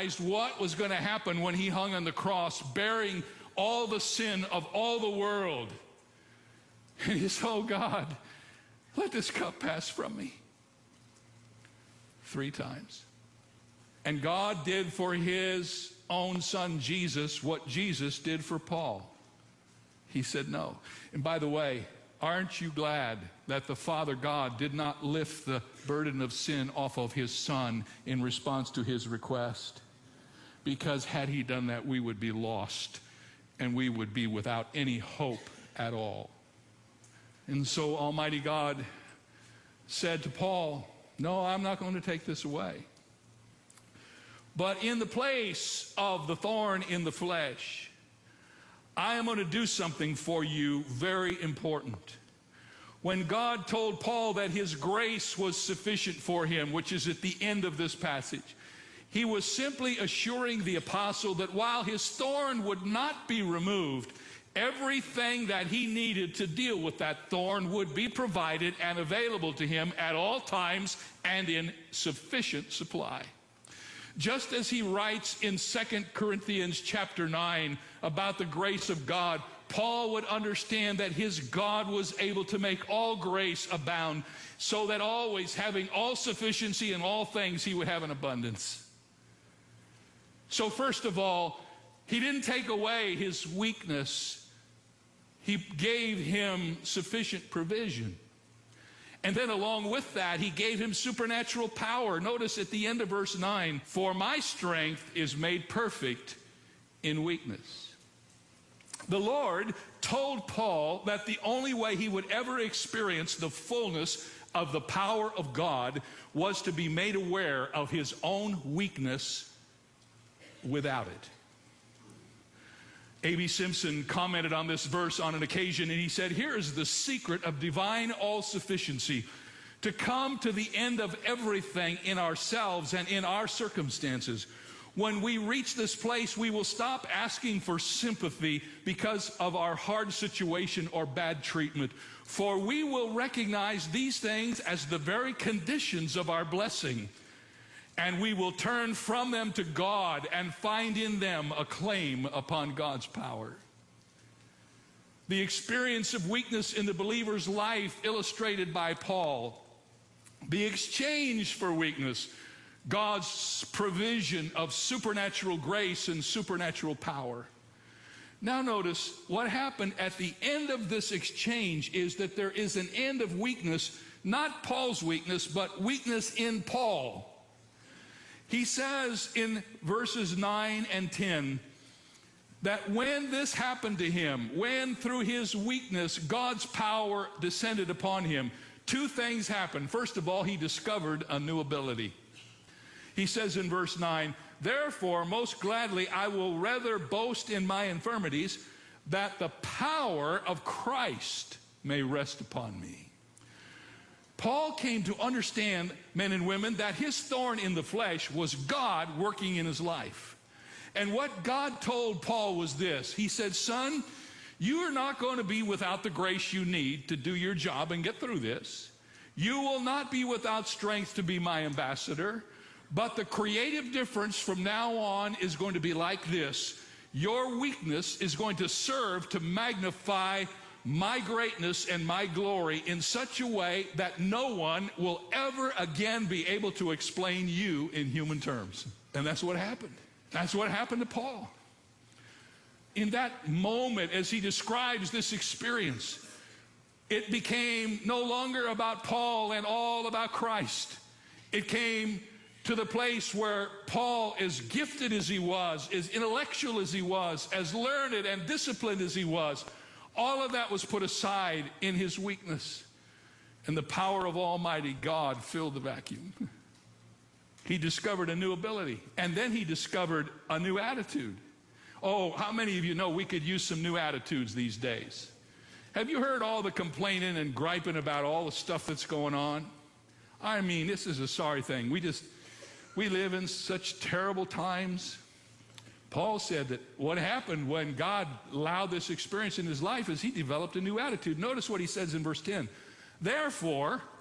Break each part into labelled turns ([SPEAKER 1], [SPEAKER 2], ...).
[SPEAKER 1] realized what was going to happen when he hung on the cross, bearing all the sin of all the world. And he said, oh God, let this cup pass from me. 3 times. And God did for his own son Jesus what Jesus did for Paul. He said no. And by the way, aren't you glad that the Father God did not lift the burden of sin off of his Son in response to his request? Because had he done that, we would be lost and we would be without any hope at all. And so Almighty God said to Paul, no, I'm not going to take this away. But in the place of the thorn in the flesh, I am going to do something for you very important. When God told Paul that his grace was sufficient for him, which is at the end of this passage, he was simply assuring the apostle that while his thorn would not be removed, everything that he needed to deal with that thorn would be provided and available to him at all times and in sufficient supply. Just as he writes in 2 Corinthians chapter 9 about the grace of God, Paul would understand that his God was able to make all grace abound, so that always having all sufficiency in all things, he would have an abundance. So first of all, he didn't take away his weakness. He gave him sufficient provision. And then along with that, he gave him supernatural power. Notice at the end of verse 9, for my strength is made perfect in weakness. The Lord told Paul that the only way he would ever experience the fullness of the power of God was to be made aware of his own weakness without it. A.B. Simpson commented on this verse on an occasion, and he said, here is the secret of divine all-sufficiency, to come to the end of everything in ourselves and in our circumstances. When we reach this place, we will stop asking for sympathy because of our hard situation or bad treatment, for we will recognize these things as the very conditions of our blessing. And we will turn from them to God and find in them a claim upon God's power. The experience of weakness in the believer's life illustrated by Paul. The exchange for weakness, God's provision of supernatural grace and supernatural power. Now notice what happened at the end of this exchange is that there is an end of weakness, not Paul's weakness, but weakness in Paul. He says in verses 9 and 10 that when this happened to him, when through his weakness God's power descended upon him, 2 things happened. First of all, he discovered a new ability. He says in verse 9, therefore, most gladly I will rather boast in my infirmities, that the power of Christ may rest upon me. Paul came to understand, men and women, that his thorn in the flesh was God working in his life. And what God told Paul was this. He said, son, you are not going to be without the grace you need to do your job and get through this. You will not be without strength to be my ambassador. But the creative difference from now on is going to be like this. Your weakness is going to serve to magnify my greatness and my glory in such a way that no one will ever again be able to explain you in human terms. And that's what happened. That's what happened to Paul. In that moment, as he describes this experience, it became no longer about Paul and all about Christ. It came to the place where Paul, as gifted as he was, as intellectual as he was, as learned and disciplined as he was, all of that was put aside in his weakness. And the power of Almighty God filled the vacuum. He discovered a new ability. And then he discovered a new attitude. Oh, how many of you know we could use some new attitudes these days? Have you heard all the complaining and griping about all the stuff that's going on? I mean, this is a sorry thing. We live in such terrible times. Paul said that what happened when God allowed this experience in his life is he developed a new attitude. Notice what he says in verse 10. Therefore,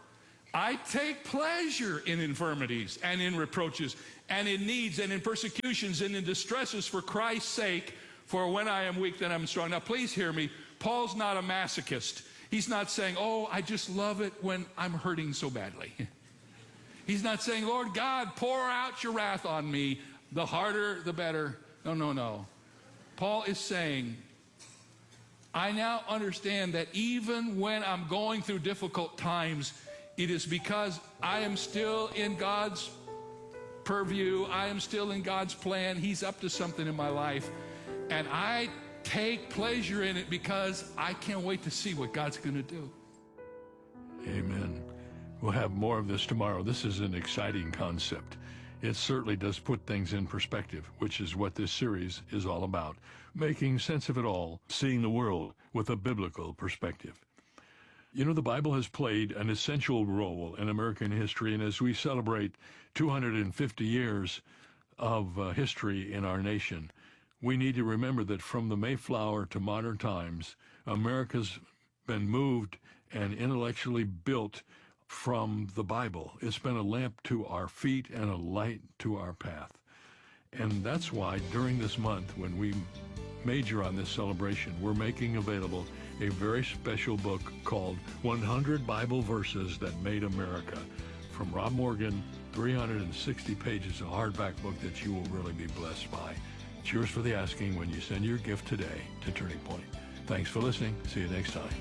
[SPEAKER 1] I take pleasure in infirmities and in reproaches and in needs and in persecutions and in distresses for Christ's sake. For when I am weak, then I'm strong. Now, please hear me. Paul's not a masochist. He's not saying, oh, I just love it when I'm hurting so badly. He's not saying, Lord God, pour out your wrath on me. The harder, the better. No, no, no. Paul is saying, I now understand that even when I'm going through difficult times, it is because I am still in God's purview. I am still in God's plan. He's up to something in my life. And I take pleasure in it because I can't wait to see what God's going to do.
[SPEAKER 2] Amen. We'll have more of this tomorrow. This is an exciting concept. It certainly does put things in perspective, which is what this series is all about. Making sense of it all, seeing the world with a biblical perspective. You know, the Bible has played an essential role in American history, and as we celebrate 250 years of history in our nation, we need to remember that from the Mayflower to modern times, America's been moved and intellectually built from the Bible. It's been a lamp to our feet and a light to our path. And that's why during this month, when we major on this celebration, we're making available a very special book called 100 Bible Verses That Made America from Rob Morgan, 360 pages, a hardback book that you will really be blessed by. It's yours for the asking when you send your gift today to Turning Point. Thanks for listening. See you next time.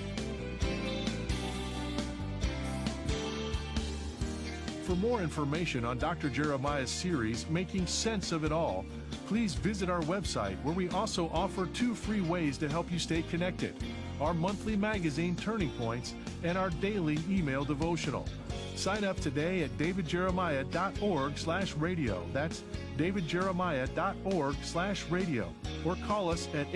[SPEAKER 3] For more information on Dr. Jeremiah's series, Making Sense of It All, please visit our website, where we also offer 2 free ways to help you stay connected: our monthly magazine, Turning Points, and our daily email devotional. Sign up today at davidjeremiah.org/radio. That's davidjeremiah.org/radio. Or call us at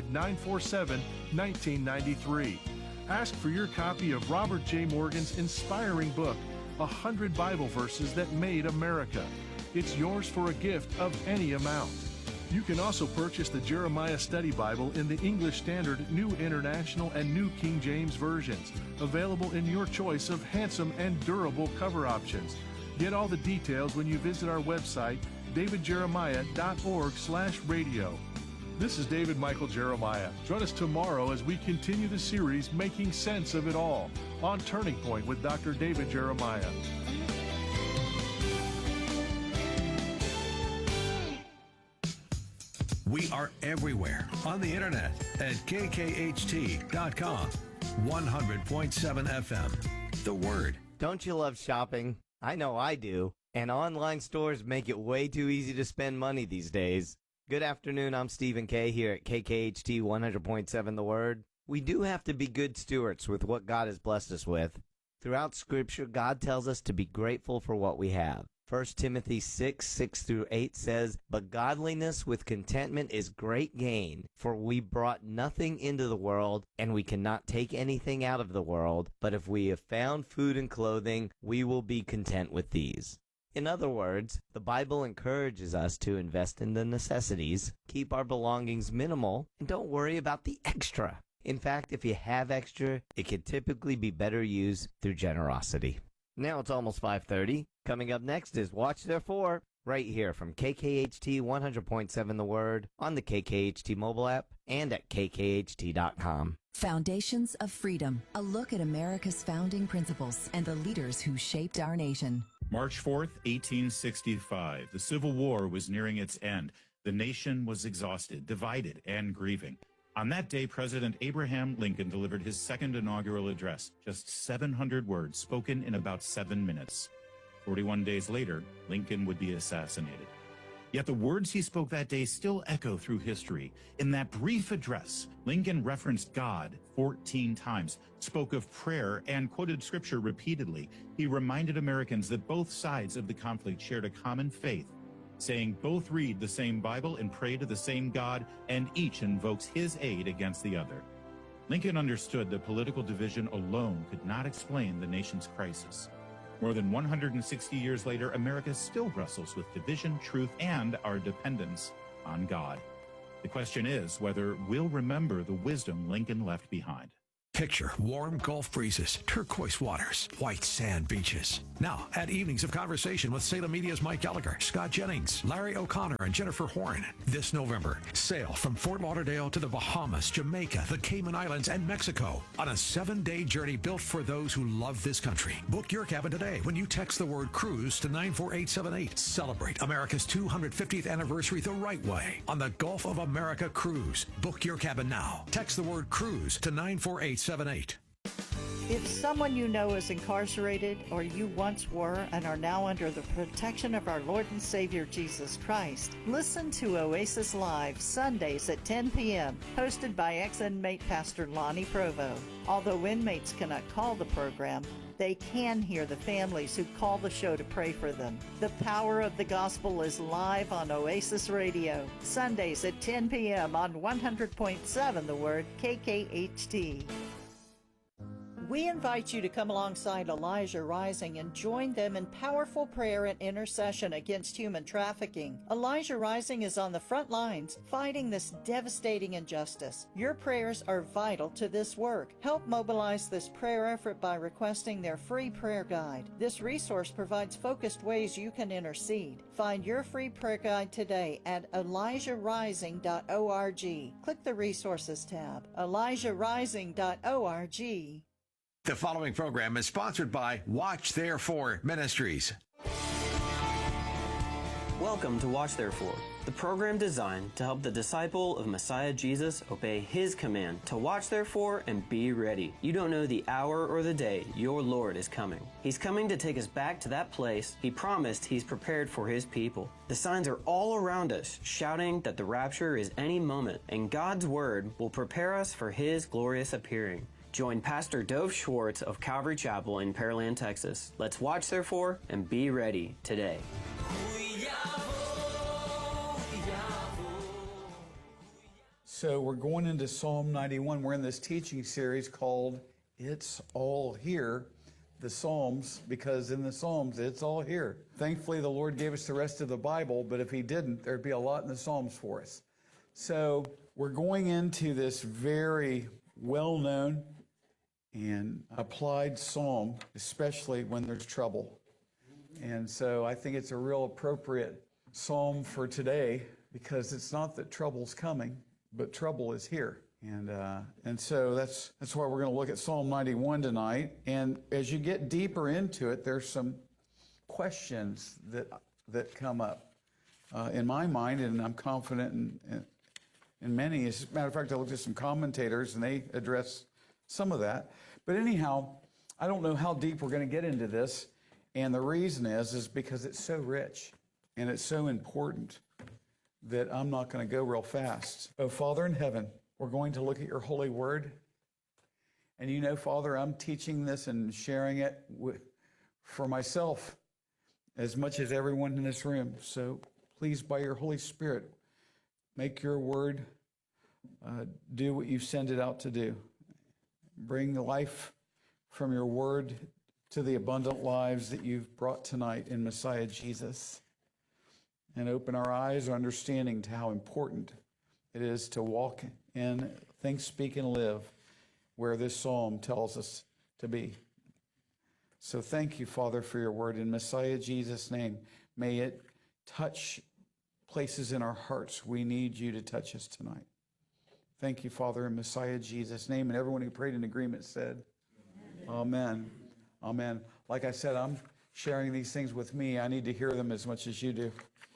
[SPEAKER 3] 800-947-1993. Ask for your copy of Robert J. Morgan's inspiring book, 100 Bible Verses That Made America. It's yours for a gift of any amount. You can also purchase the Jeremiah Study Bible in the English Standard, New International, and New King James versions, available in your choice of handsome and durable cover options. Get all the details when you visit our website, davidjeremiah.org/radio. This is David Michael Jeremiah. Join us tomorrow as we continue the series Making Sense of It All on Turning Point with Dr. David Jeremiah.
[SPEAKER 4] We are everywhere on the internet at kkht.com. 100.7 FM. The Word.
[SPEAKER 5] Don't you love shopping? I know I do. And online stores make it way too easy to spend money these days. Good afternoon, I'm Stephen K. here at KKHT 100.7 The Word. We do have to be good stewards with what God has blessed us with. Throughout Scripture, God tells us to be grateful for what we have. 1 Timothy 6:6-8 says, "But godliness with contentment is great gain, for we brought nothing into the world, and we cannot take anything out of the world. But if we have found food and clothing, we will be content with these." In other words, the Bible encourages us to invest in the necessities, keep our belongings minimal, and don't worry about the extra. In fact, if you have extra, it can typically be better used through generosity. Now it's almost 5:30. Coming up next is Watch Therefore, right here from KKHT 100.7 The Word, on the KKHT mobile app, and at kkht.com.
[SPEAKER 6] Foundations of Freedom, a look at America's founding principles and the leaders who shaped our nation.
[SPEAKER 7] March 4th, 1865. The Civil War was nearing its end. The nation was exhausted, divided, and grieving. On that day, President Abraham Lincoln delivered his second inaugural address, just 700 words spoken in about 7 minutes. 41 days later, Lincoln would be assassinated. Yet the words he spoke that day still echo through history. In that brief address, Lincoln referenced God 14 times, spoke of prayer, and quoted scripture repeatedly. He reminded Americans that both sides of the conflict shared a common faith, saying both read the same Bible and pray to the same God, and each invokes his aid against the other. Lincoln understood that political division alone could not explain the nation's crisis. More than 160 years later, America still wrestles with division, truth, and our dependence on God. The question is whether we'll remember the wisdom Lincoln left behind.
[SPEAKER 4] Picture warm Gulf breezes, turquoise waters, white sand beaches. Now, add evenings of conversation with Salem Media's Mike Gallagher, Scott Jennings, Larry O'Connor, and Jennifer Horn. This November, sail from Fort Lauderdale to the Bahamas, Jamaica, the Cayman Islands, and Mexico on a 7-day journey built for those who love this country. Book your cabin today when you text the word cruise to 94878. Celebrate America's 250th anniversary the right way on the Gulf of America Cruise. Book your cabin now. Text the word cruise to 94878.
[SPEAKER 8] If someone you know is incarcerated or you once were and are now under the protection of our Lord and Savior Jesus Christ, listen to Oasis Live Sundays at 10 p.m., hosted by ex-inmate Pastor Lonnie Provo. Although inmates cannot call the program, they can hear the families who call the show to pray for them. The power of the gospel is live on Oasis Radio, Sundays at 10 p.m. on 100.7 The Word, KKHT. We invite you to come alongside Elijah Rising and join them in powerful prayer and intercession against human trafficking. Elijah Rising is on the front lines fighting this devastating injustice. Your prayers are vital to this work. Help mobilize this prayer effort by requesting their free prayer guide. This resource provides focused ways you can intercede. Find your free prayer guide today at ElijahRising.org. Click the Resources tab. ElijahRising.org.
[SPEAKER 4] The following program is sponsored by Watch Therefore Ministries.
[SPEAKER 9] Welcome to Watch Therefore, the program designed to help the disciple of Messiah Jesus obey his command to watch therefore and be ready. You don't know the hour or the day your Lord is coming. He's coming to take us back to that place he promised he's prepared for his people. The signs are all around us, shouting that the rapture is any moment, and God's word will prepare us for his glorious appearing. Join Pastor Dove Schwartz of Calvary Chapel in Pearland, Texas. Let's watch, therefore, and be ready today.
[SPEAKER 10] So we're going into Psalm 91. We're in this teaching series called It's All Here, the Psalms, because in the Psalms, it's all here. Thankfully, the Lord gave us the rest of the Bible, but if he didn't, there'd be a lot in the Psalms for us. So we're going into this very well-known and applied psalm, especially when there's trouble. And so I think it's a real appropriate psalm for today, because it's not that trouble's coming, but trouble is here. And so that's why we're going to look at Psalm 91 tonight. And as you get deeper into it, there's some questions that come up in my mind, and I'm confident in many. As a matter of fact, I looked at some commentators, and they address some of that. But anyhow, I don't know how deep we're going to get into this. And the reason is because it's so rich and it's so important that I'm not going to go real fast. Oh, Father in heaven, we're going to look at your holy word. And you know, Father, I'm teaching this and sharing it for myself as much as everyone in this room. So please, by your Holy Spirit, make your word do what you send it out to do. Bring the life from your word to the abundant lives that you've brought tonight in Messiah Jesus. And open our eyes, our understanding to how important it is to walk in, think, speak, and live where this psalm tells us to be. So thank you, Father, for your word in Messiah Jesus' name. May it touch places in our hearts we need you to touch us tonight. Thank you, Father, in Messiah Jesus' name. And everyone who prayed in agreement said, Amen. Amen. Like I said, I'm sharing these things with me. I need to hear them as much as you do.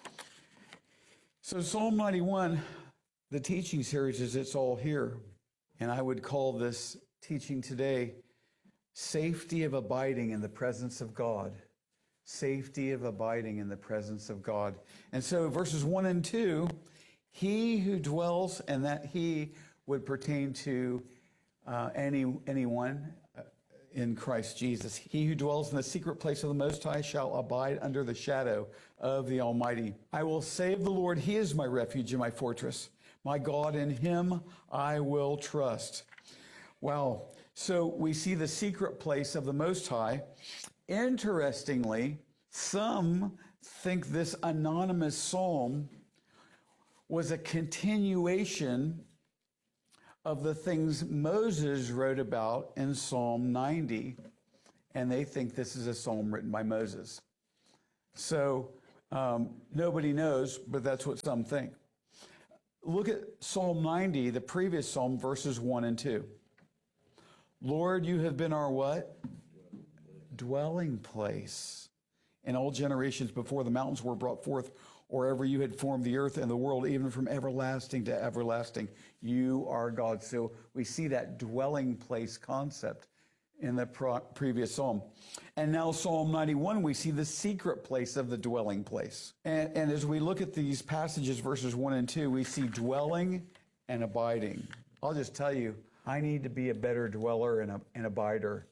[SPEAKER 10] So Psalm 91, the teaching series is It's All Here. And I would call this teaching today, Safety of Abiding in the Presence of God. Safety of abiding in the presence of God. And so verses 1 and 2, he who dwells, and that he would pertain to anyone in Christ Jesus. He who dwells in the secret place of the Most High shall abide under the shadow of the Almighty. I will say of the Lord, he is my refuge and my fortress. My God, in him I will trust. Wow. So we see the secret place of the Most High. Interestingly, some think this anonymous psalm was a continuation of the things Moses wrote about in Psalm 90, and they think this is a psalm written by Moses. So nobody knows, but that's what some think. Look at Psalm 90, the previous psalm, verses 1 and 2. Lord, you have been our what? Dwelling place. In all generations before the mountains were brought forth, or ever you had formed the earth and the world, even from everlasting to everlasting, you are God. So we see that dwelling place concept in the previous psalm. And now Psalm 91, we see the secret place of the dwelling place. And as we look at these passages, verses 1 and 2, we see dwelling and abiding. I'll just tell you, I need to be a better dweller and abider.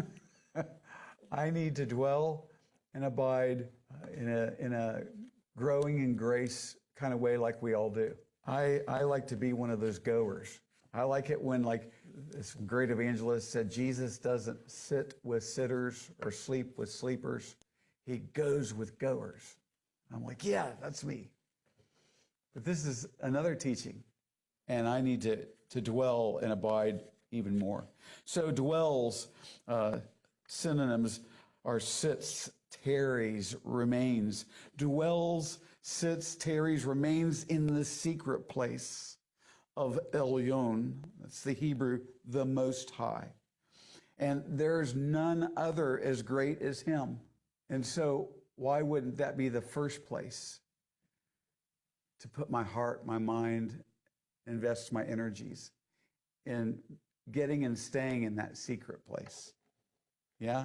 [SPEAKER 10] I need to dwell and abide in a growing in grace kind of way like we all do. I like to be one of those goers. I like it when, like this great evangelist said, Jesus doesn't sit with sitters or sleep with sleepers. He goes with goers. I'm like, yeah, that's me. But this is another teaching, and I need to dwell and abide even more. So dwells, synonyms are sits, tarries, remains. Dwells, sits, tarries, remains in the secret place of Elyon. That's the Hebrew, the Most High. And there's none other as great as him. And so why wouldn't that be the first place to put my heart, my mind, invest my energies in getting and staying in that secret place? Yeah?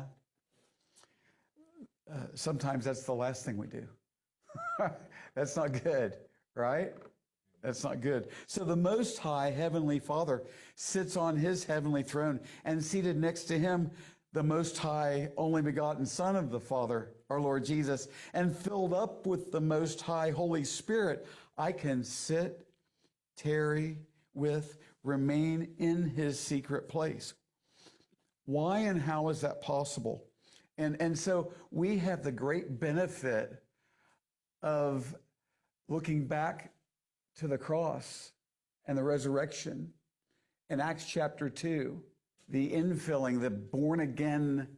[SPEAKER 10] Sometimes that's the last thing we do. That's not good, right? That's not good. So the Most High Heavenly Father sits on his heavenly throne, and seated next to him, the Most High only begotten Son of the Father, our Lord Jesus, and filled up with the Most High Holy Spirit, I can sit, tarry with, remain in his secret place. Why and how is that possible? And so we have the great benefit of looking back to the cross and the resurrection in Acts chapter 2, the infilling, the born again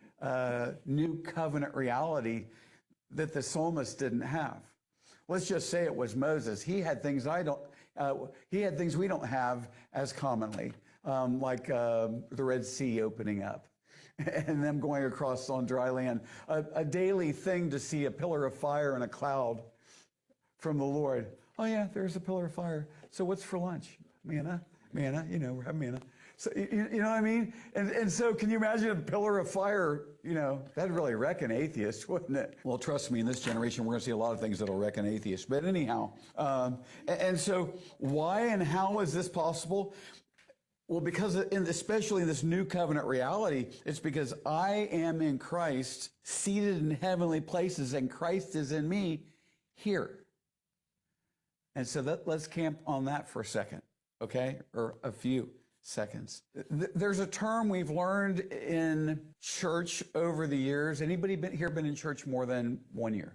[SPEAKER 10] new covenant reality that the psalmist didn't have. Let's just say it was Moses. He had things he had things we don't have as commonly, like the Red Sea opening up and them going across on dry land. A daily thing to see a pillar of fire and a cloud from the Lord. Oh yeah, there's a pillar of fire. So what's for lunch? Manna, we're having manna. So, you know what I mean? And so can you imagine a pillar of fire, that'd really wreck an atheist, wouldn't it? Well, trust me, in this generation, we're going to see a lot of things that'll wreck an atheist. But anyhow, and so why and how is this possible? Well, because especially in this new covenant reality, it's because I am in Christ, seated in heavenly places, and Christ is in me here. And so let's camp on that for a second, okay? Or a few seconds. There's a term we've learned in church over the years. Anybody been in church more than 1 year?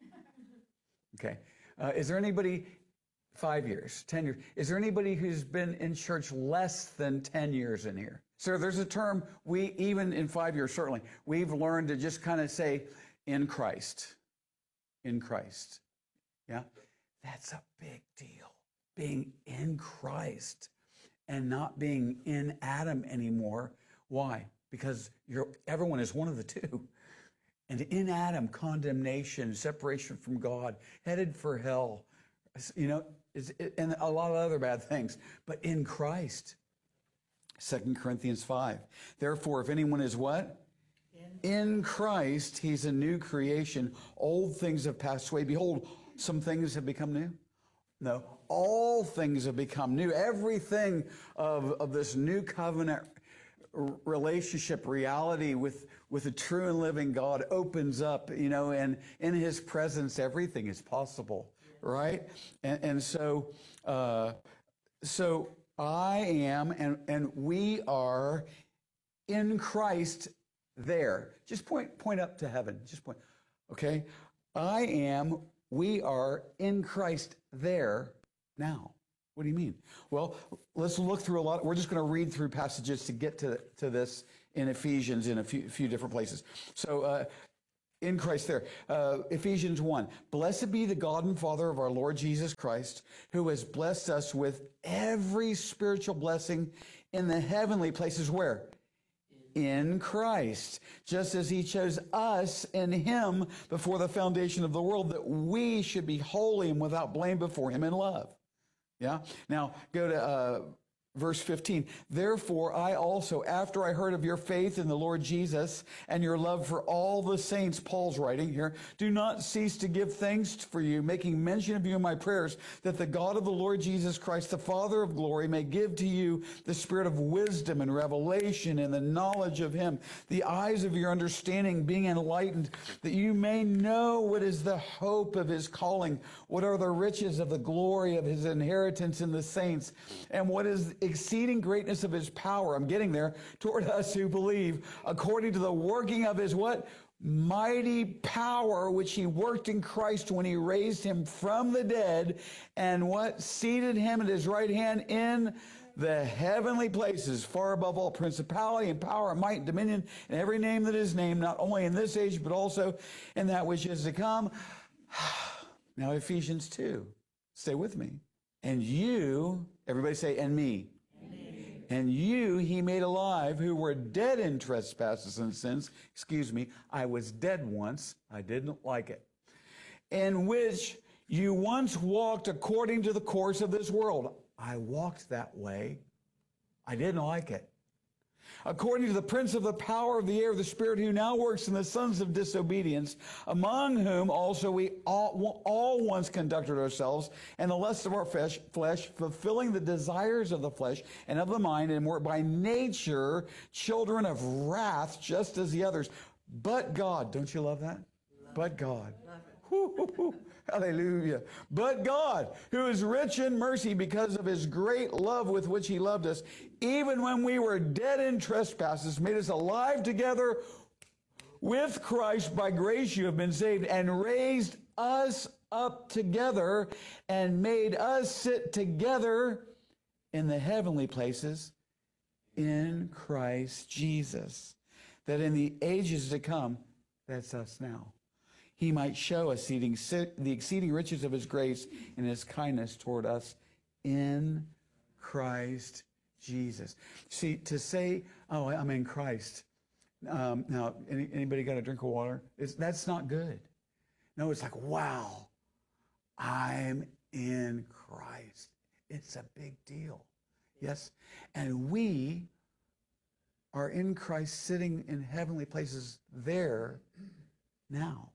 [SPEAKER 10] Okay. Is there anybody 5 years, 10 years? Is there anybody who's been in church less than 10 years in here? So there's a term even in 5 years, certainly, we've learned to just kind of say, in Christ. In Christ. Yeah? That's a big deal. Being in Christ and not being in Adam anymore. Why? Because everyone is one of the two. And in Adam, condemnation, separation from God, headed for hell, and a lot of other bad things. But in Christ, 2 Corinthians 5. Therefore, if anyone is what? In Christ, he's a new creation. Old things have passed away. Behold, some things have become new. No, all things have become new. Everything of this new covenant relationship reality with a true and living God opens up, and in his presence, everything is possible, right? And so I am, and we are in Christ there. Just point up to heaven. Just point. Okay. We are in Christ there now. What do you mean? Well, let's look through a lot. We're just going to read through passages to get to this in Ephesians in a few different places. So in Christ there, Ephesians 1, blessed be the God and Father of our Lord Jesus Christ, who has blessed us with every spiritual blessing in the heavenly places. Where? In Christ, just as he chose us in him before the foundation of the world, that we should be holy and without blame before him in love. Yeah. Now go to verse 15. Therefore, I also, after I heard of your faith in the Lord Jesus and your love for all the saints, Paul's writing here, do not cease to give thanks for you, making mention of you in my prayers, that the God of the Lord Jesus Christ, the Father of glory, may give to you the spirit of wisdom and revelation and the knowledge of him, the eyes of your understanding being enlightened, that you may know what is the hope of his calling, what are the riches of the glory of his inheritance in the saints, and what is exceeding greatness of his power, I'm getting there, toward us who believe, according to the working of his what? Mighty power, which he worked in Christ when he raised him from the dead, and what? Seated him at his right hand in the heavenly places, far above all principality and power and might and dominion, and every name that is named, not only in this age, but also in that which is to come. Now Ephesians 2, stay with me. And you, everybody say, and me. And you he made alive who were dead in trespasses and sins. Excuse me, I was dead once. I didn't like it. In which you once walked according to the course of this world. I walked that way. I didn't like it. According to the prince of the power of the air, the spirit who now works in the sons of disobedience, among whom also we all once conducted ourselves in the lust of our flesh, fulfilling the desires of the flesh and of the mind, and were by nature children of wrath, just as the others. But God, don't you love that? But God. Hallelujah. But God, who is rich in mercy because of his great love with which he loved us, even when we were dead in trespasses, made us alive together with Christ. By grace you have been saved, and raised us up together and made us sit together in the heavenly places in Christ Jesus, that in the ages to come, that's us now, he might show us the exceeding riches of his grace and his kindness toward us in Christ Jesus. See, to say, oh, I'm in Christ. Now, anybody got a drink of water? That's not good. No, it's like, wow, I'm in Christ. It's a big deal. Yes? And we are in Christ, sitting in heavenly places there now.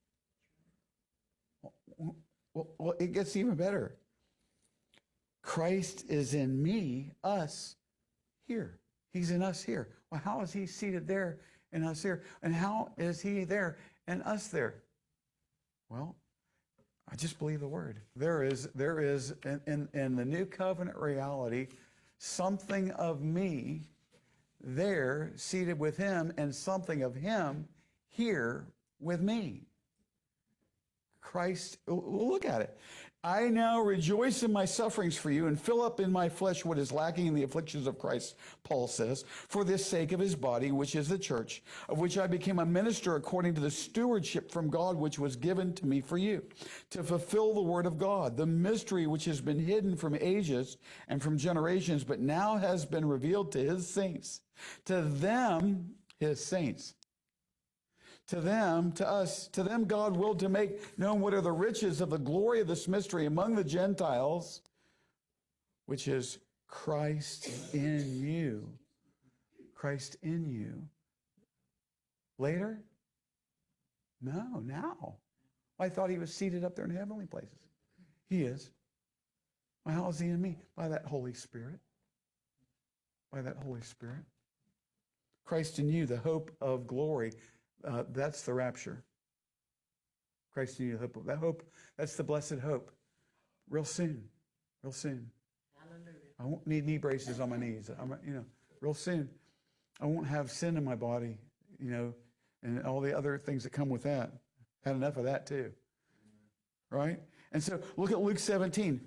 [SPEAKER 10] Well, it gets even better. Christ is in me, us, here. He's in us here. Well, how is he seated there and us here? And how is he there and us there? Well, I just believe the word. There is in the new covenant reality, something of me there seated with him, and something of him here with me. Christ, look at it. I now rejoice in my sufferings for you and fill up in my flesh what is lacking in the afflictions of Christ, Paul says, for the sake of his body, which is the church, of which I became a minister according to the stewardship from God which was given to me for you, to fulfill the word of God, the mystery which has been hidden from ages and from generations, but now has been revealed to his saints. To them, his saints. To them, to us, to them God willed to make known what are the riches of the glory of this mystery among the Gentiles, which is Christ in you. Christ in you. Later? No, now. I thought he was seated up there in heavenly places. He is. Well, how is he in me? By that Holy Spirit. By that Holy Spirit. Christ in you, the hope of glory. That's the rapture. Christ in you, the hope. That hope, that's the blessed hope. Real soon. Real soon. Hallelujah. I won't need knee braces on my knees. Real soon. I won't have sin in my body, and all the other things that come with that. Had enough of that too. Right? And so look at Luke 17.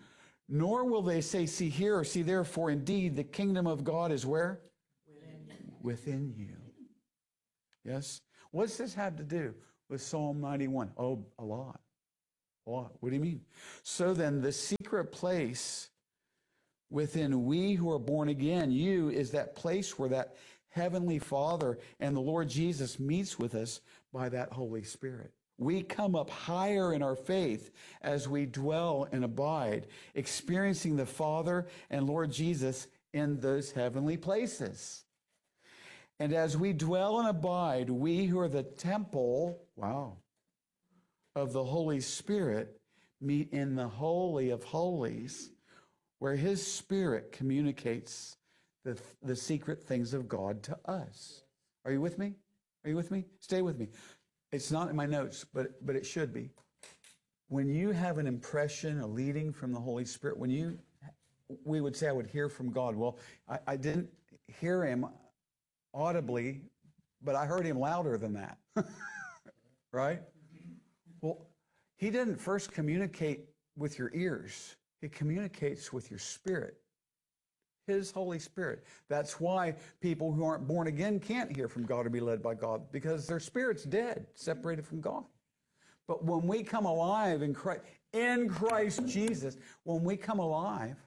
[SPEAKER 10] Nor will they say, see here or see there, for indeed the kingdom of God is where? Within you. Yes? What's this have to do with Psalm 91? Oh, a lot. A lot. What do you mean? So then the secret place within we who are born again, you, is that place where that Heavenly Father and the Lord Jesus meets with us by that Holy Spirit. We come up higher in our faith as we dwell and abide, experiencing the Father and Lord Jesus in those heavenly places. And as we dwell and abide, we who are the temple, of the Holy Spirit meet in the Holy of Holies, where His Spirit communicates the secret things of God to us. Are you with me? Are you with me? Stay with me. It's not in my notes, but it should be. When you have an impression, a leading from the Holy Spirit, we would say I would hear from God. Well, I didn't hear Him audibly, but I heard Him louder than that. Right? Well, He didn't first communicate with your ears. He communicates with your spirit. His Holy Spirit. That's why people who aren't born again can't hear from God or be led by God, because their spirit's dead, separated from God. But when we come alive in Christ Jesus, when we come alive,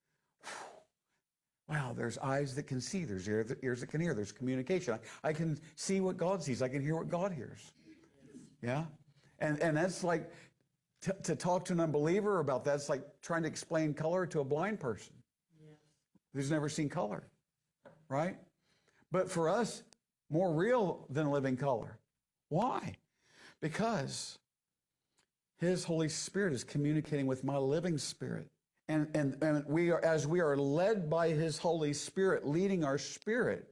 [SPEAKER 10] wow, there's eyes that can see, there's ears that can hear, there's communication. I can see what God sees, I can hear what God hears. Yeah? And that's like, to talk to an unbeliever about that, it's like trying to explain color to a blind person who's never seen color, right? But for us, more real than living color. Why? Because His Holy Spirit is communicating with my living spirit. And we are, as we are led by His Holy Spirit, leading our spirit,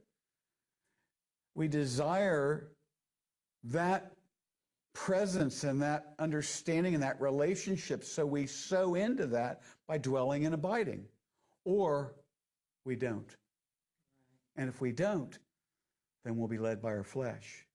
[SPEAKER 10] we desire that presence and that understanding and that relationship, so we sow into that by dwelling and abiding. Or we don't. And if we don't, then we'll be led by our flesh,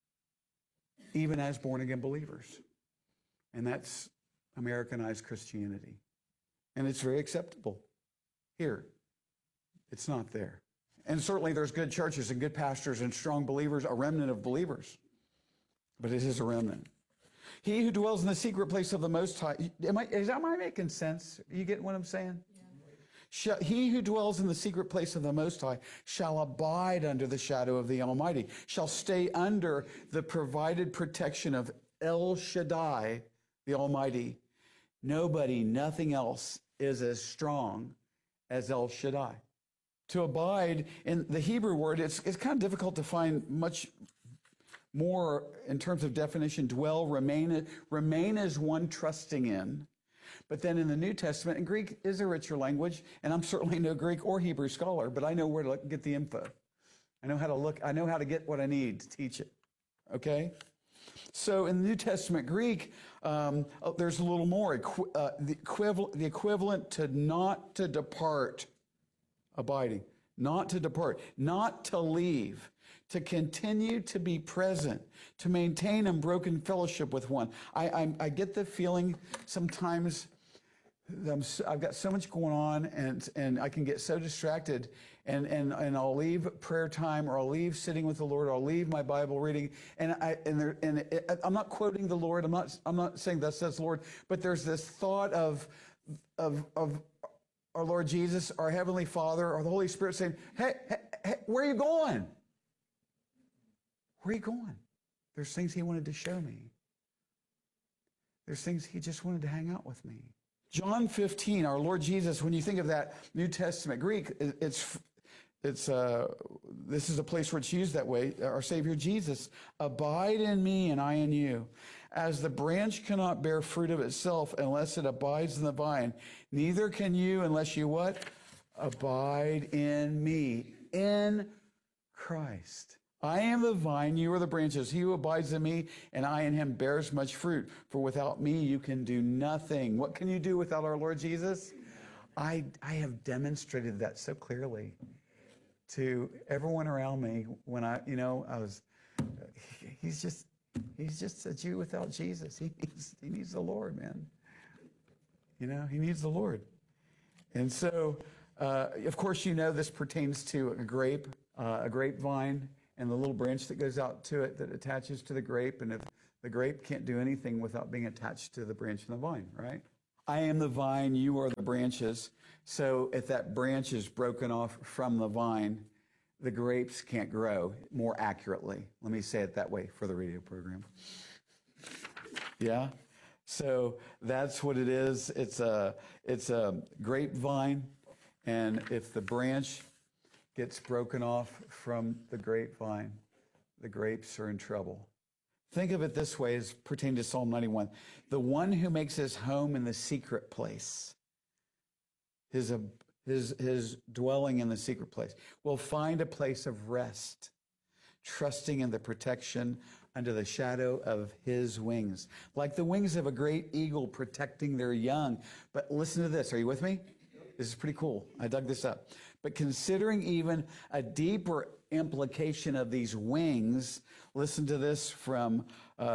[SPEAKER 10] even as born-again believers. And that's Americanized Christianity. And it's very acceptable. Here, it's not there. And certainly there's good churches and good pastors and strong believers, a remnant of believers. But it is a remnant. He who dwells in the secret place of the Most High. Am I making sense? You get what I'm saying? Yeah. He who dwells in the secret place of the Most High shall abide under the shadow of the Almighty, shall stay under the provided protection of El Shaddai, the Almighty. Nobody, nothing else is as strong as El Shaddai. To abide, in the Hebrew word, it's kind of difficult to find much more in terms of definition. Dwell, remain as one trusting in. But then in the New Testament, and Greek is a richer language, and I'm certainly no Greek or Hebrew scholar, but I know where to get the info. I know how to look, I know how to get what I need to teach it. Okay? So in the New Testament Greek, there's a little more. The equivalent to not to depart, abiding. Not to depart, not to leave, to continue to be present, to maintain unbroken fellowship with one. I get the feeling sometimes I've got so much going on, and I can get so distracted, and I'll leave prayer time, or I'll leave sitting with the Lord, or I'll leave my Bible reading, and I'm not quoting the Lord. I'm not saying thus says the Lord, but there's this thought of our Lord Jesus, our Heavenly Father, or the Holy Spirit saying, hey, where are you going? Where are you going? There's things He wanted to show me. There's things He just wanted to hang out with me. John 15, our Lord Jesus, when you think of that New Testament Greek, this is a place where it's used that way. Our Savior Jesus, abide in me and I in you. As the branch cannot bear fruit of itself unless it abides in the vine, neither can you unless you what? Abide in me, in Christ. I am the vine, you are the branches. He who abides in me and I in him bears much fruit. For without me you can do nothing. What can you do without our Lord Jesus? I have demonstrated that so clearly to everyone around me when he's just a Jew without Jesus. He needs the Lord, man. He needs the Lord. And so, of course, you know this pertains to a grapevine, and the little branch that goes out to it that attaches to the grape. And if the grape can't do anything without being attached to the branch of the vine, right? I am the vine, you are the branches. So if that branch is broken off from the vine, the grapes can't grow more accurately. Let me say it that way for the radio program. Yeah? So that's what it is. It's a grapevine, and if the branch gets broken off from the grapevine, the grapes are in trouble. Think of it this way as pertaining to Psalm 91. The one who makes his home in the secret place, his dwelling in the secret place, will find a place of rest, trusting in the protection under the shadow of his wings, like the wings of a great eagle protecting their young. But listen to this. Are you with me? This is pretty cool. I dug this up. But considering even a deeper implication of these wings, listen to this from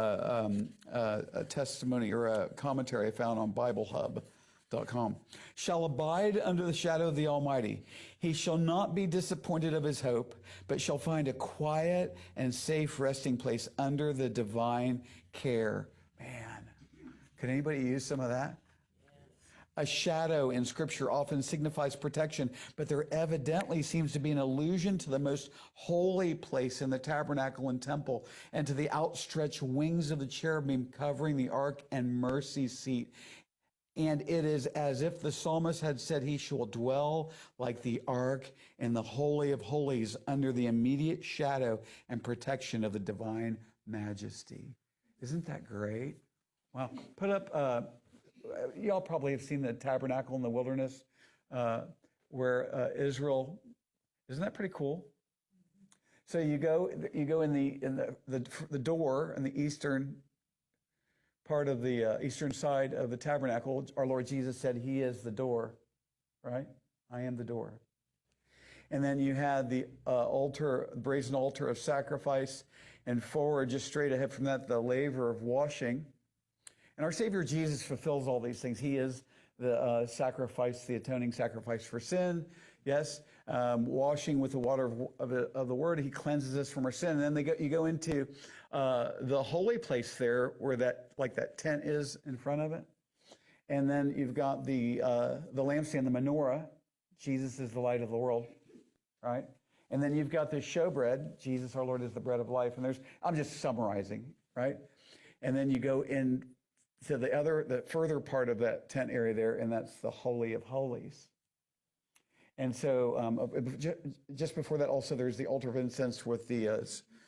[SPEAKER 10] a testimony or a commentary I found on BibleHub.com. Shall abide under the shadow of the Almighty. He shall not be disappointed of his hope, but shall find a quiet and safe resting place under the divine care. Man, could anybody use some of that? A shadow in Scripture often signifies protection, but there evidently seems to be an allusion to the most holy place in the tabernacle and temple, and to the outstretched wings of the cherubim covering the ark and mercy seat. And it is as if the psalmist had said, he shall dwell like the ark in the Holy of Holies under the immediate shadow and protection of the divine majesty. Isn't that great? Wow. Put up... y'all probably have seen the tabernacle in the wilderness where Israel, isn't that pretty cool? So you go in the door in the eastern part of the eastern side of the tabernacle. Our Lord Jesus said he is the door, right? I am the door. And then you had the brazen altar of sacrifice, and forward, just straight ahead from that, the laver of washing. And our Savior Jesus fulfills all these things. He is the sacrifice, the atoning sacrifice for sin. Yes, washing with the water of the Word, he cleanses us from our sin. And then you go into the holy place there, where that tent is in front of it. And then you've got the lampstand, the menorah. Jesus is the light of the world, right? And then you've got the showbread. Jesus, our Lord, is the bread of life. And I'm just summarizing, right? And then you go in to the further part of that tent area there, and that's the Holy of Holies. And so just before that, also there's the altar of incense with the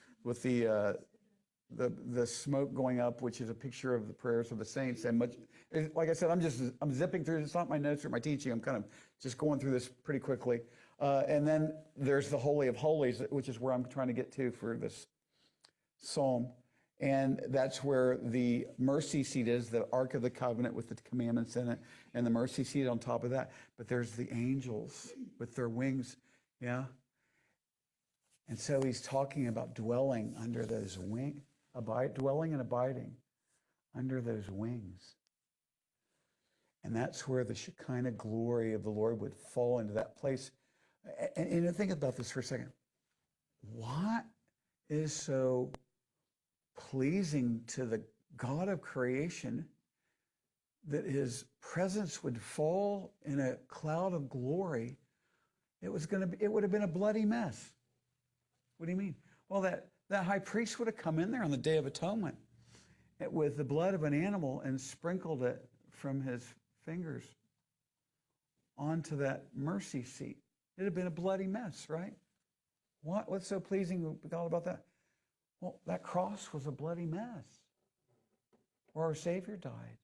[SPEAKER 10] smoke going up, which is a picture of the prayers of the saints. And like I said, I'm zipping through. It's not my notes or my teaching. I'm kind of just going through this pretty quickly. And then there's the Holy of Holies, which is where I'm trying to get to for this psalm. And that's where the mercy seat is, the Ark of the Covenant with the commandments in it, and the mercy seat on top of that. But there's the angels with their wings, yeah? And so he's talking about dwelling under those wings, dwelling and abiding under those wings. And that's where the Shekinah glory of the Lord would fall into that place. And think about this for a second. What is so pleasing to the God of creation that his presence would fall in a cloud of glory? It would have been a bloody mess. What do you mean? Well, that high priest would have come in there on the Day of Atonement with the blood of an animal and sprinkled it from his fingers onto that mercy seat. It'd have been a bloody mess, right? What's so pleasing to God about that? Well, that cross was a bloody mess where our Savior died.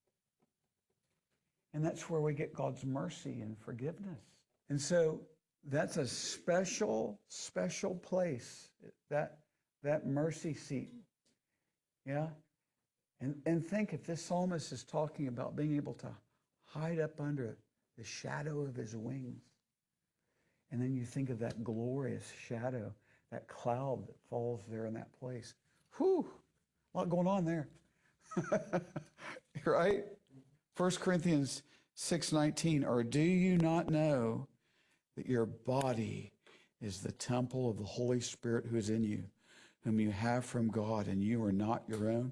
[SPEAKER 10] And that's where we get God's mercy and forgiveness. And so that's a special, special place, that mercy seat. Yeah? And think, if this psalmist is talking about being able to hide up under the shadow of his wings, and then you think of that glorious shadow, that cloud that falls there in that place. Whew, a lot going on there. Right? 1 Corinthians 6:19, or do you not know that your body is the temple of the Holy Spirit who is in you, whom you have from God, and you are not your own?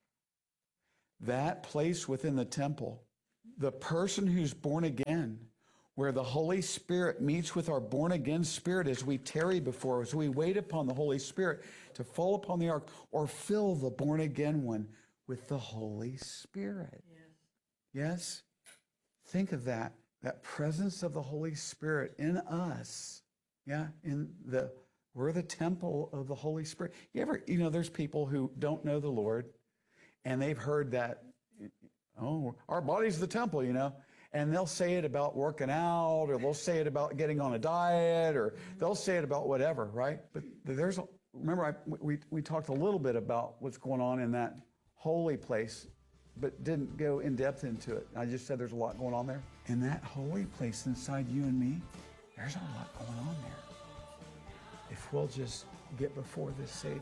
[SPEAKER 10] That place within the temple, the person who's born again, where the Holy Spirit meets with our born again spirit as we tarry before, as we wait upon the Holy Spirit to fall upon the ark or fill the born again one with the Holy Spirit. Yes? Think of that presence of the Holy Spirit in us. Yeah, we're the temple of the Holy Spirit. There's people who don't know the Lord, and they've heard that, oh, our body's the temple, and they'll say it about working out, or they'll say it about getting on a diet, or they'll say it about whatever, right? But we talked a little bit about what's going on in that holy place, but didn't go in depth into it. I just said there's a lot going on there. In that holy place inside you and me, there's a lot going on there. If we'll just get before this Savior.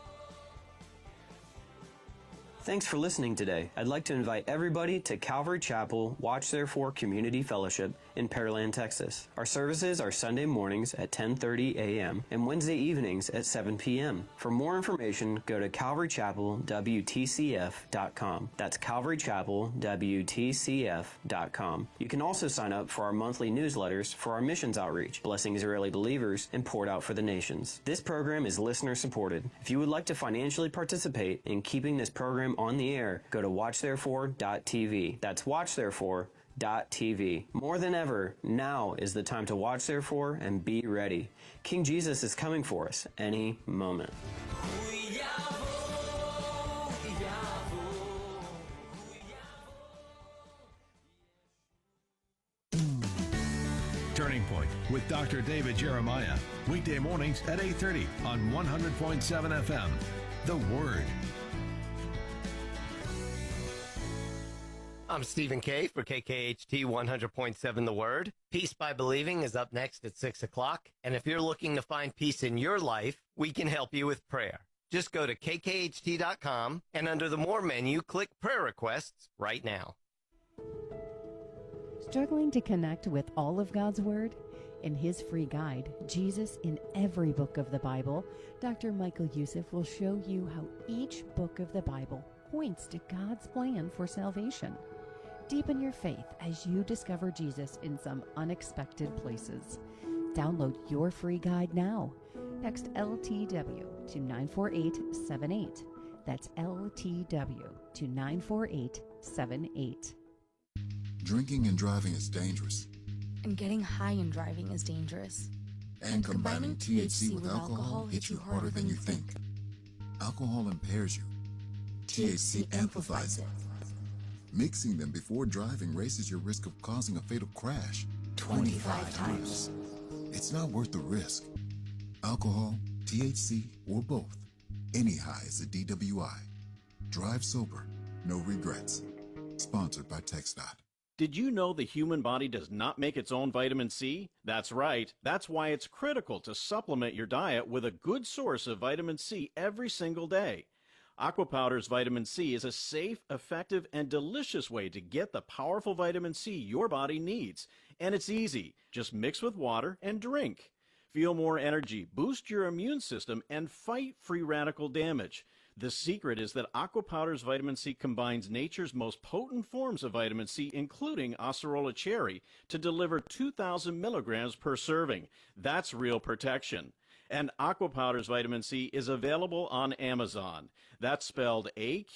[SPEAKER 9] Thanks for listening today. I'd like to invite everybody to Calvary Chapel Watch Therefore Community Fellowship in Pearland, Texas. Our services are Sunday mornings at 10:30 a.m. and Wednesday evenings at 7 p.m. For more information, go to calvarychapelwtcf.com. That's calvarychapelwtcf.com. You can also sign up for our monthly newsletters for our missions outreach, Blessing Israeli Believers, and Poured Out for the Nations. This program is listener supported. If you would like to financially participate in keeping this program on the air, go to watchtherefore.tv. That's watchtherefore.tv. More than ever, now is the time to watch therefore and be ready. King Jesus is coming for us any moment.
[SPEAKER 4] Turning Point with Dr. David Jeremiah. Weekday mornings at 8:30 on 100.7 FM. The Word.
[SPEAKER 5] I'm Stephen K. for KKHT 100.7 The Word. Peace by Believing is up next at 6 o'clock. And if you're looking to find peace in your life, we can help you with prayer. Just go to kkht.com and under the More menu, click Prayer Requests right now.
[SPEAKER 11] Struggling to connect with all of God's Word? In his free guide, Jesus in Every Book of the Bible, Dr. Michael Youssef will show you how each book of the Bible points to God's plan for salvation. Deepen your faith as you discover Jesus in some unexpected places. Download your free guide now. Text LTW to 94878. That's LTW to 94878.
[SPEAKER 12] Drinking and driving is dangerous.
[SPEAKER 13] And getting high and driving is dangerous.
[SPEAKER 12] And combining THC with alcohol hits you harder than you think. Alcohol impairs you. THC amplifies it. Mixing them before driving raises your risk of causing a fatal crash 25 times. It's not worth the risk. Alcohol, THC, or both. Any high is a DWI. Drive sober, no regrets. Sponsored by TxDOT.
[SPEAKER 14] Did you know the human body does not make its own vitamin C? That's right. That's why it's critical to supplement your diet with a good source of vitamin C every single day. Aquapowder's vitamin C is a safe, effective, and delicious way to get the powerful vitamin C your body needs. And it's easy. Just mix with water and drink. Feel more energy, boost your immune system, and fight free radical damage. The secret is that Aquapowder's vitamin C combines nature's most potent forms of vitamin C, including acerola cherry, to deliver 2,000 milligrams per serving. That's real protection. And Aquapowder's vitamin C is available on Amazon. That's spelled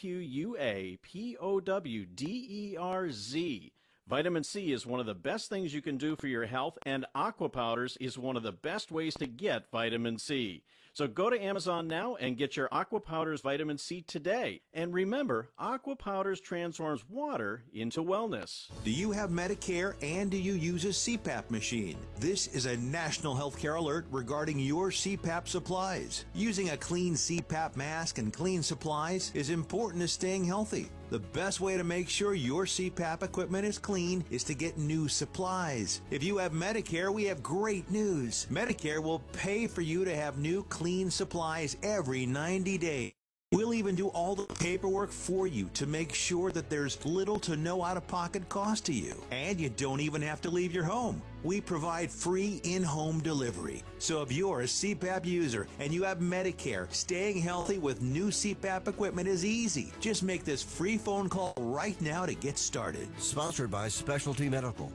[SPEAKER 14] AQUAPOWDERZ. Vitamin C is one of the best things you can do for your health, and Aquapowders is one of the best ways to get vitamin C. So go to Amazon now and get your Aquapowders vitamin C today. And remember, Aquapowders transforms water into wellness.
[SPEAKER 15] Do you have Medicare and do you use a CPAP machine? This is a national healthcare alert regarding your CPAP supplies. Using a clean CPAP mask and clean supplies is important to staying healthy. The best way to make sure your CPAP equipment is clean is to get new supplies. If you have Medicare, we have great news. Medicare will pay for you to have new clean supplies every 90 days. We'll even do all the paperwork for you to make sure that there's little to no out-of-pocket cost to you. And you don't even have to leave your home. We provide free in-home delivery. So if you're a CPAP user and you have Medicare, staying healthy with new CPAP equipment is easy. Just make this free phone call right now to get started.
[SPEAKER 16] Sponsored by Specialty Medical.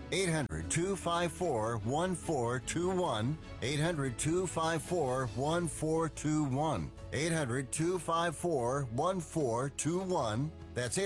[SPEAKER 16] 800-254-1421. 800-254-1421. 800-254-1421. That's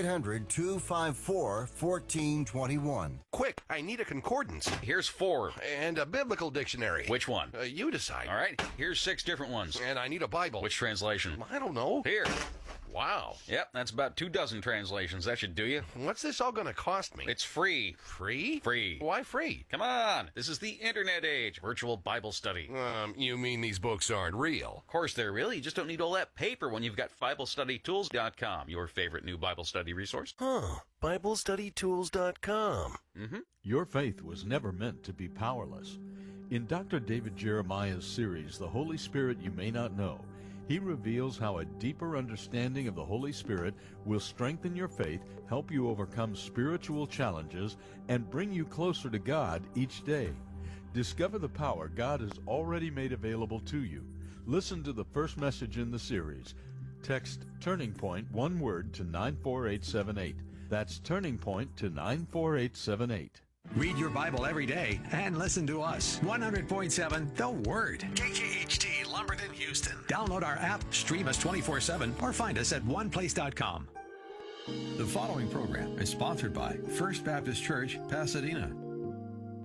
[SPEAKER 16] 800-254-1421.
[SPEAKER 17] Quick, I need a concordance. Here's 4. And a biblical dictionary.
[SPEAKER 18] Which one?
[SPEAKER 17] You decide.
[SPEAKER 18] All right, here's 6 different ones.
[SPEAKER 17] And I need a Bible.
[SPEAKER 18] Which translation?
[SPEAKER 17] I don't know.
[SPEAKER 18] Here.
[SPEAKER 17] Wow.
[SPEAKER 18] Yep, that's about 24 translations. That should do you.
[SPEAKER 17] What's this all going to cost me?
[SPEAKER 18] It's free.
[SPEAKER 17] Free?
[SPEAKER 18] Free.
[SPEAKER 17] Why free?
[SPEAKER 18] Come on. This is the internet age. Virtual Bible study.
[SPEAKER 17] You mean these books aren't real?
[SPEAKER 18] Of course they're real. You just don't need all that paper when you've got BibleStudyTools.com, your favorite new Bible study resource.
[SPEAKER 17] BibleStudyTools.com.
[SPEAKER 18] Mm-hmm.
[SPEAKER 19] Your faith was never meant to be powerless. In Dr. David Jeremiah's series, The Holy Spirit You May Not Know, he reveals how a deeper understanding of the Holy Spirit will strengthen your faith, help you overcome spiritual challenges, and bring you closer to God each day. Discover the power God has already made available to you. Listen to the first message in the series. Text Turning Point, one word, to 94878. That's Turning Point to 94878.
[SPEAKER 4] Read your Bible every day and listen to us. 100.7 The Word.
[SPEAKER 15] KKHT, Lumberton, Houston.
[SPEAKER 4] Download our app, stream us 24/7, or find us at oneplace.com. The following program is sponsored by First Baptist Church, Pasadena.